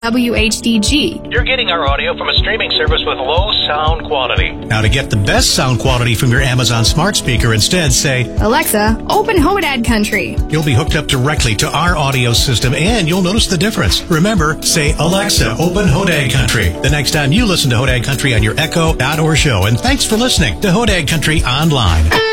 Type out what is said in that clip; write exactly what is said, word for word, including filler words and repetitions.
W H D G. You're getting our audio from a streaming service with low sound quality. Now, to get the best sound quality from your Amazon smart speaker, instead say, Alexa, open Hodad Country. You'll be hooked up directly to our audio system, and you'll notice the difference. Remember, say, Alexa, open Hodad Country the next time you listen to Hodad Country on your Echo, Dot, or show. And thanks for listening to Hodad Country Online.